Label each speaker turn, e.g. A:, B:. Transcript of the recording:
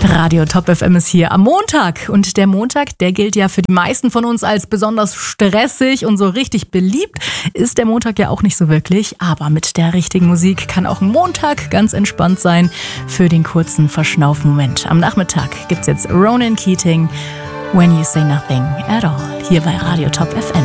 A: Radio Top FM ist hier am Montag und der Montag, der gilt ja für die meisten von uns als besonders stressig und so richtig beliebt ist der Montag ja auch nicht so wirklich, aber mit der richtigen Musik kann auch ein Montag ganz entspannt sein für den kurzen Verschnaufmoment. Am Nachmittag gibt's jetzt Ronan Keating, When You Say Nothing at All, hier bei Radio Top FM.